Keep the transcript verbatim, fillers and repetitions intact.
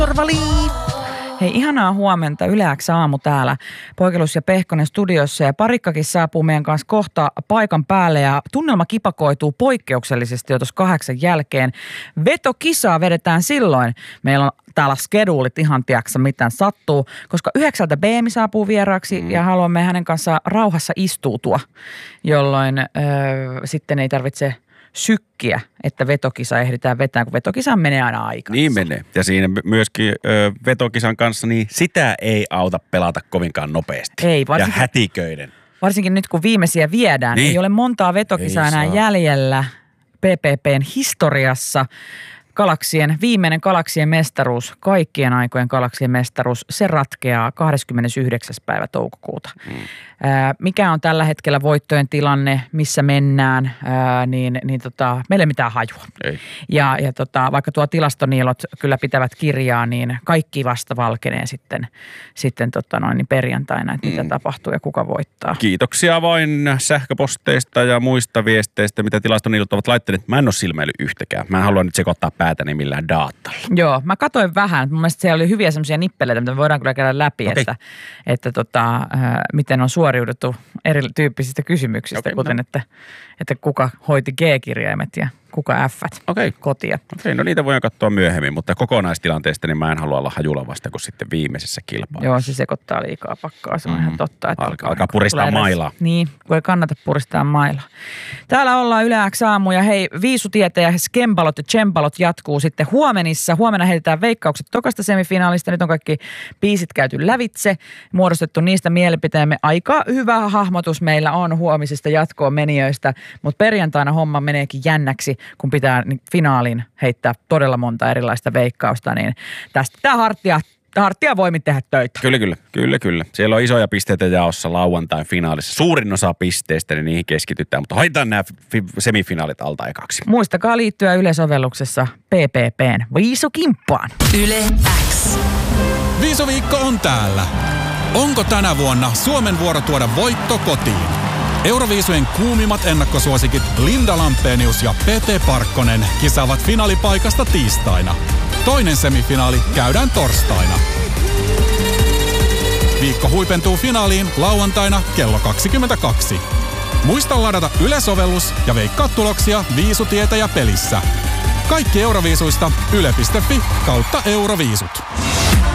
Torvali! Hei, ihanaa huomenta. Yle X aamu täällä. Poikelus ja Pehkonen studiossa ja Parikkakin saapuu meidän kanssa kohta paikan päälle ja tunnelma kipakoituu poikkeuksellisesti jo tuossa kahdeksan jälkeen. Vetokisaa vedetään silloin. Meillä on täällä skeduulit ihan tiedäksä mitään sattuu, koska yhdeksältä Beemi saapuu vieraaksi mm. ja haluamme hänen kanssaan rauhassa istuutua, jolloin öö, sitten ei tarvitse sykkiä, että vetokisa ehditään vetää, kun vetokisaan menee aina aikaa. Niin menee. Ja siinä myöskin ö, vetokisan kanssa, niin sitä ei auta pelata kovinkaan nopeasti. Ei, varsinkin, ja hätiköiden. Varsinkin nyt, kun viimeisiä viedään, niin. Ei ole montaa vetokisaa ei enää saa. jäljellä P P P:n historiassa. Galaksien, viimeinen Galaksien mestaruus, kaikkien aikojen Galaksien mestaruus, se ratkeaa kahdeskymmenesyhdeksäs päivä toukokuuta. Mm. Ää, mikä on tällä hetkellä voittojen tilanne, missä mennään, ää, niin, niin tota, meillä ei mitään hajua. Ei. Ja, ja tota, vaikka tuo tilastoniilot kyllä pitävät kirjaa, niin kaikki vasta valkenee sitten, sitten tota noin, niin perjantaina, että mitä mm. tapahtuu ja kuka voittaa. Kiitoksia vain sähköposteista ja muista viesteistä, mitä tilastoniilot ovat laittaneet. Mä en ole silmäily yhtäkään. Mä en halua nyt sekoittaa päätäni millään datalla. Joo, mä katsoin vähän. Mun mielestä siellä oli hyviä semmoisia nippeleitä, mitä me voidaan kyllä käydä läpi, okay. että, että tota, äh, miten on suoriuduttu erityyppisistä kysymyksistä, okay, kuten no. että, että kuka hoiti G-kirjaimet ja kuka F:t okay. kotia. Okei, okay, no niitä voidaan katsoa myöhemmin, mutta kokonaistilanteesta niin mä en halua olla hajulla vasta kuin sitten viimeisessä kilpailussa. Joo, se sekoittaa liikaa pakkaa, se on mm. ihan totta. Että alkaa, alkaa puristaa mailaa. Niin, kun ei kannata puristaa mailaa. Täällä ollaan Yle X aamu ja hei, viisutietä ja skembalot ja tsembalot jatkuu sitten huomenissa. Huomenna heitetään veikkaukset tokasta semifinaalista. Nyt on kaikki biisit käyty lävitse, muodostettu niistä mielipiteemme. Aika hyvä hahmotus meillä on huomisista jatkoon menijöistä, mutta perjantaina homma meneekin jännäksi, kun pitää finaalin heittää todella monta erilaista veikkausta, niin tästä tämä hartia, hartia voimin tehdä töitä. Kyllä, kyllä, kyllä, kyllä. Siellä on isoja pisteitä jaossa lauantain finaalissa. Suurin osa pisteistä, niin niihin keskitytään, mutta hoitaan nämä fi- semifinaalit alta ekaksi. Muistakaa liittyä Yle-sovelluksessa P P P:n Viisukimppaan. Yle X. Viisuviikko on täällä. Onko tänä vuonna Suomen vuoro tuoda voitto kotiin? Euroviisujen kuumimmat ennakkosuosikit Linda Lampenius ja Pete Parkkonen kisaavat finaalipaikasta tiistaina. Toinen semifinaali käydään torstaina. Viikko huipentuu finaaliin lauantaina kello kaksikymmentäkaksi. Muista ladata Yle-sovellus ja veikkaa tuloksia Viisutietä ja pelissä. Kaikki Euroviisuista yle piste fi kautta Euroviisut.